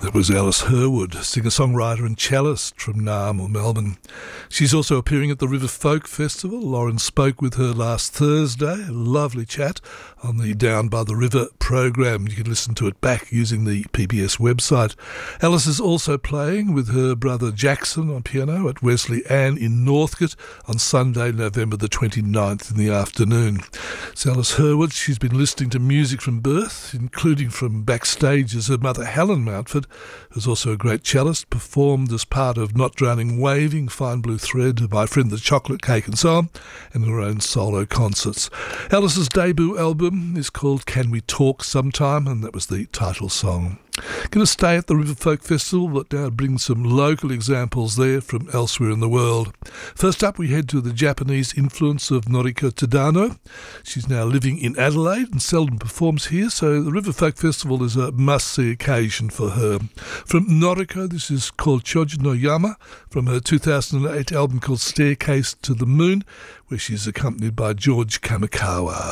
That was Alice Herwood, singer-songwriter and cellist from Naarm or Melbourne. She's also appearing at the River Folk Festival. Lauren spoke with her last Thursday, a lovely chat on the Down by the River program. You can listen to it back using the PBS website. Alice is also playing with her brother Jackson on piano at Wesley Ann in Northcote on Sunday, November the 29th in the afternoon. So Alice Herwood, she's been listening to music from birth, including from backstage as her mother Helen Mountford, who's also a great cellist, performed as part of Not Drowning Waving, Fine Blue Thread, My Friend the Chocolate Cake and so on, and her own solo concerts. Alice's debut album is called Can We Talk Sometime, and that was the title song. Going to stay at the River Folk Festival, but now bring some local examples there from elsewhere in the world. First up, we head to the Japanese influence of Noriko Tadano. She's now living in Adelaide and seldom performs here, so the River Folk Festival is a must-see occasion for her. From Noriko, this is called Choji no Yama, from her 2008 album called Staircase to the Moon, where she's accompanied by George Kamikawa.